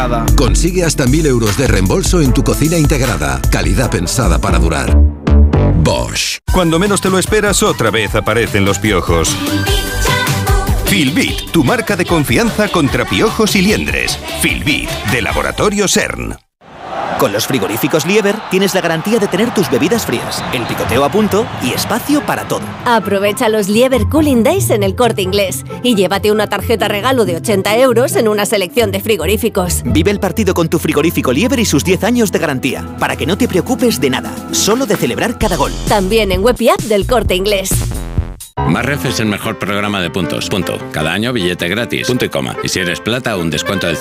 Consigue hasta 1.000 euros de reembolso en tu cocina integrada. Calidad pensada para durar. Bosch. Cuando menos te lo esperas, otra vez aparecen los piojos. Filbit, tu marca de confianza contra piojos y liendres. Filbit, de Laboratorio CERN. Con los frigoríficos Lieber tienes la garantía de tener tus bebidas frías, el picoteo a punto y espacio para todo. Aprovecha los Lieber Cooling Days en El Corte Inglés y llévate una tarjeta regalo de 80 euros en una selección de frigoríficos. Vive el partido con tu frigorífico Lieber y sus 10 años de garantía, para que no te preocupes de nada, solo de celebrar cada gol. También en web y app del Corte Inglés. Marref es el mejor programa de puntos. Punto. Cada año billete gratis. Punto y coma. Y si eres plata, un descuento del